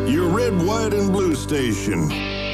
your red, white, and blue station.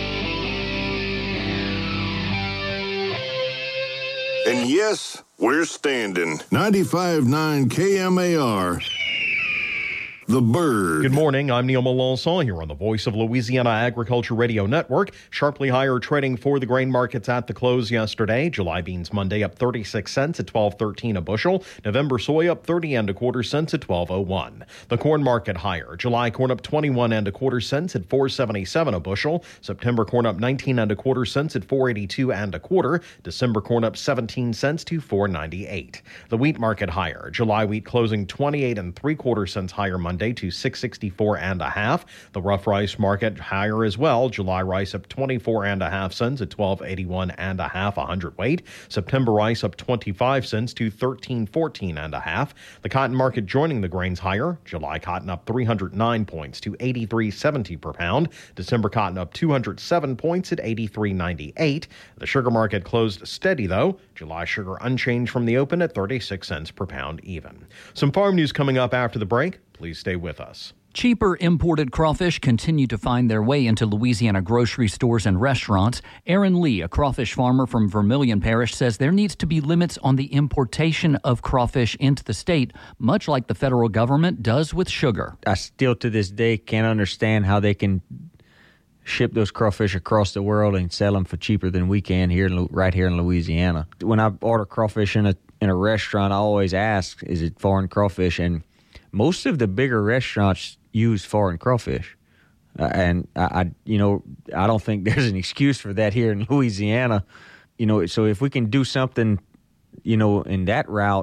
And yes, we're standing. 95.9 KMAR. The Bird. Good morning. I'm Neil Melanson here on the Voice of Louisiana Agriculture Radio Network. Sharply higher trading for the grain markets at the close yesterday. July beans Monday up 36 cents at $12.13 a bushel. November soy up 30 and a quarter cents at $12.01. The corn market higher. July corn up 21 and a quarter cents at $4.77 a bushel. September corn up 19 and a quarter cents at $4.82 and a quarter. December corn up 17 cents to $4.98. The wheat market higher. July wheat closing 28 and three quarter cents higher Monday to $6.64 and a half. The rough rice market higher as well. July rice up 24 and a half cents at $12.81 and a half a hundredweight. September rice up 25 cents to $13.14 and a half. The cotton market joining the grains higher. July cotton up 309 points to $83.70 per pound. December cotton up 207 points at $83.98. The sugar market closed steady though. July sugar unchanged from the open at 36 cents per pound even. Some farm news coming up after the break. Please stay with us. Cheaper imported crawfish continue to find their way into Louisiana grocery stores and restaurants. Aaron Lee, a crawfish farmer from Vermilion Parish, says there needs to be limits on the importation of crawfish into the state, much like the federal government does with sugar. I still to this day can't understand how they can ship those crawfish across the world and sell them for cheaper than we can right here in Louisiana. When I order crawfish in a restaurant, I always ask, is it foreign crawfish? And most of the bigger restaurants use foreign crawfish. And I don't think there's an excuse for that here in Louisiana. So if we can do something, in that route,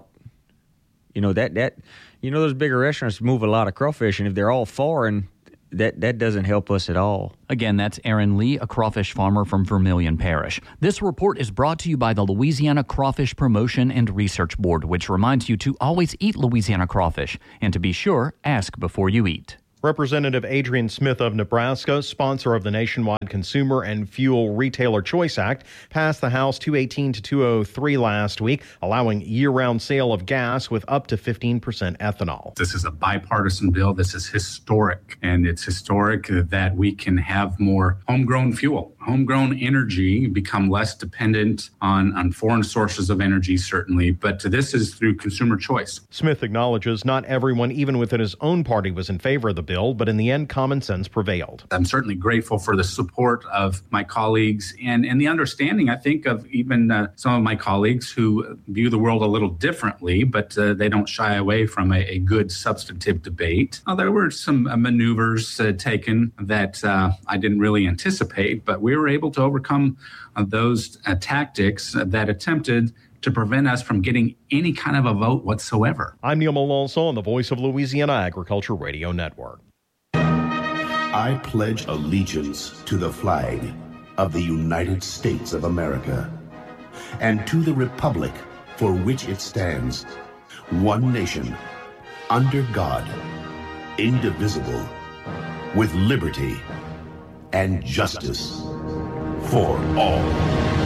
those bigger restaurants move a lot of crawfish, and if they're all foreign, that doesn't help us at all. Again, that's Aaron Lee, a crawfish farmer from Vermilion Parish. This report is brought to you by the Louisiana Crawfish Promotion and Research Board, which reminds you to always eat Louisiana crawfish, and to be sure, ask before you eat. Representative Adrian Smith of Nebraska, sponsor of the nationwide Consumer and Fuel Retailer Choice Act, passed the House 218 to 203 last week, allowing year-round sale of gas with up to 15% ethanol. This is a bipartisan bill. This is historic, and it's historic that we can have more homegrown fuel, homegrown energy, become less dependent on foreign sources of energy, certainly, but this is through consumer choice. Smith acknowledges not everyone, even within his own party, was in favor of the bill, but in the end, common sense prevailed. I'm certainly grateful for the support of my colleagues and the understanding, I think, of even some of my colleagues who view the world a little differently, but they don't shy away from a good substantive debate. There were some maneuvers taken that I didn't really anticipate, but we were able to overcome those tactics that attempted to prevent us from getting any kind of a vote whatsoever. I'm Neil Melanson on the Voice of Louisiana Agriculture Radio Network. I pledge allegiance to the flag of the United States of America and to the republic for which it stands, one nation, under God, indivisible, with liberty and justice for all.